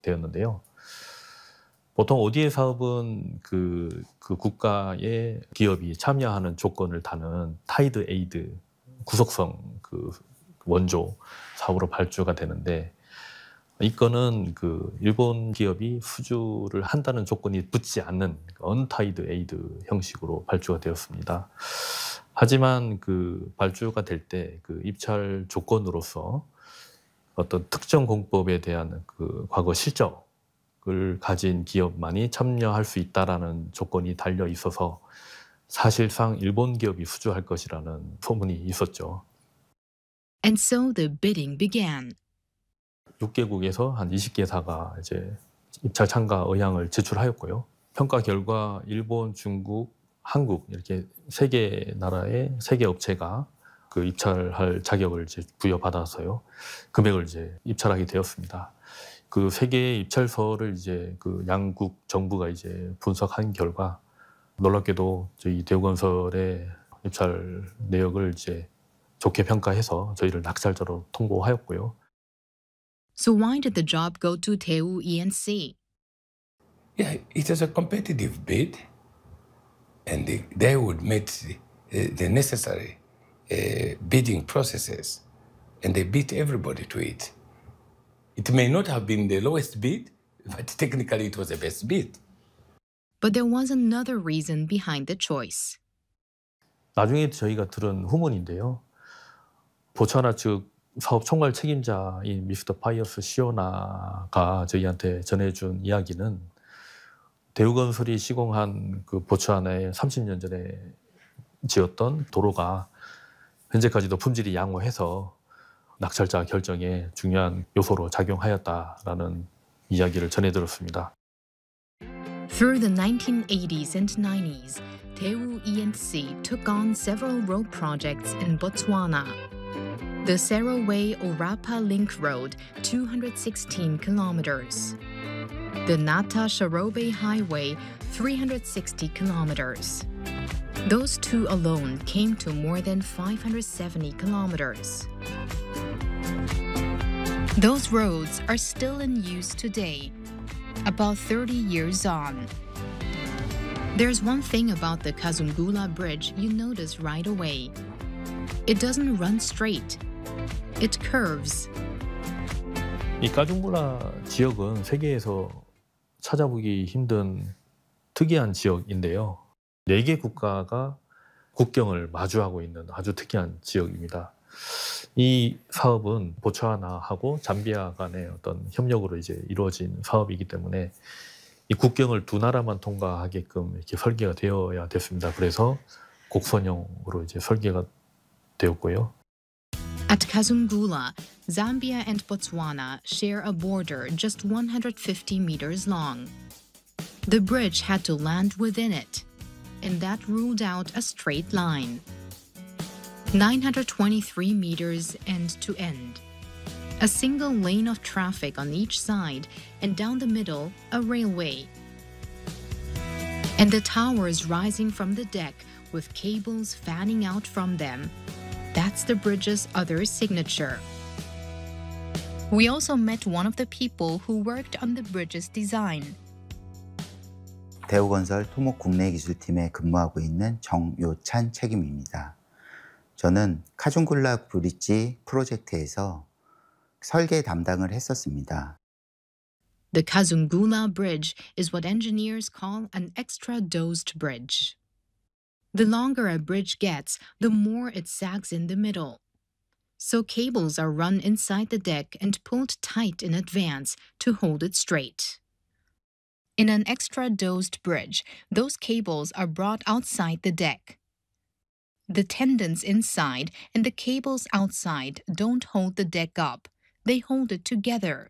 되었는데요. 보통 ODA 사업은 그 국가의 기업이 참여하는 조건을 다는 타이드 에이드 구속성 원조 사업으로 발주가 되는데, 이 건은 일본 기업이 수주를 한다는 조건이 붙지 않는 언타이드 에이드 형식으로 발주가 되었습니다. 하지만 발주가 될 때 입찰 조건으로서 어떤 특정 공법에 대한 과거 실적을 가진 기업만이 참여할 수 있다라는 조건이 달려 있어서 사실상 일본 기업이 수주할 것이라는 소문이 있었죠. And so the bidding began. 6개국에서 한 20개사가 이제 입찰 참가 의향을 제출하였고요. 평가 결과 일본, 중국, 한국 이렇게 3개 나라의 3개 업체가 입찰할 자격을 이제 부여받아서요. 금액을 이제 입찰하게 되었습니다. 3개의 입찰서를 이제 양국 정부가 이제 분석한 결과, 놀랍게도 저희 대우건설의 입찰 내역을 이제 좋게 평가해서 저희를 낙찰자로 통보하였고요. So why did the job go to Daewoo E&C? Yeah, it was a competitive bid, and they would meet the necessary bidding processes, and they beat everybody to it. It may not have been the lowest bid, but technically it was the best bid. But there was another reason behind the choice. 나중에 저희가 들은 후문인데요. 보츠와나 측 사업 총괄 책임자인 미스터 파이어스 시오나가 저희한테 전해준 이야기는, 대우건설이 시공한 보츠와나에 30년 전에 지었던 도로가 현재까지도 품질이 양호해서 낙찰자 결정에 중요한 요소로 작용하였다라는 이야기를 전해 들었습니다. Through the 1980s and 90s, Daewoo E&C took on several road projects in Botswana. The Serowe-Orapa Link Road, 216 kilometers. The Nata-Sharobe Highway, 360 kilometers. Those two alone came to more than 570 kilometers. Those roads are still in use today, about 30 years on. There's one thing about the Kazungula Bridge you notice right away. It doesn't run straight. It curves. 이 까중굴라 지역은 세계에서 찾아보기 힘든 특이한 지역인데요. 4개 국가가 국경을 마주하고 있는 아주 특이한 지역입니다. 이 사업은 보츠와나하고 잠비아 간의 어떤 협력으로 이제 이루어진 사업이기 때문에 이 국경을 2나라만 통과하게끔 이렇게 설계가 되어야 됐습니다. 그래서 곡선형으로 이제 설계가 되었고요. At Kazungula, Zambia and Botswana share a border just 150 meters long. The bridge had to land within it, and that ruled out a straight line. 923 meters end to end. A single lane of traffic on each side, and down the middle, a railway. And the towers rising from the deck with cables fanning out from them. That's the bridge's other signature. We also met one of the people who worked on the bridge's design. 대우건설 토목 국내기술팀에 근무하고 있는 정요찬 책임입니다. 저는 카중굴라 브릿지 프로젝트에서 설계 담당을 했었습니다. The Kazungula Bridge is what engineers call an extra-dosed bridge. The longer a bridge gets, the more it sags in the middle. So cables are run inside the deck and pulled tight in advance to hold it straight. In an extra-dosed bridge, those cables are brought outside the deck. The tendons inside and the cables outside don't hold the deck up. They hold it together.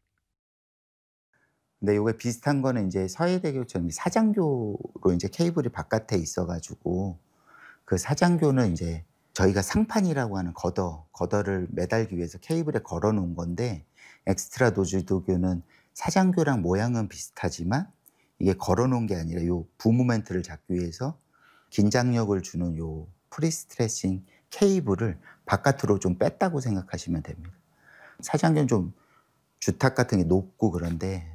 근데 이게 비슷한 거는 이제 서해대교처럼 사장교로 이제 케이블이 바깥에 있어가지고 그 사장교는 이제 저희가 상판이라고 하는 거더를 매달기 위해서 케이블에 걸어 놓은 건데, 엑스트라 도즈도교는 사장교랑 모양은 비슷하지만 이게 걸어 놓은 게 아니라 요 부모멘트를 잡기 위해서 긴장력을 주는 요 프리스트레싱 케이블을 바깥으로 좀 뺐다고 생각하시면 됩니다. 사장교는 좀 주탑 같은 게 높고 그런데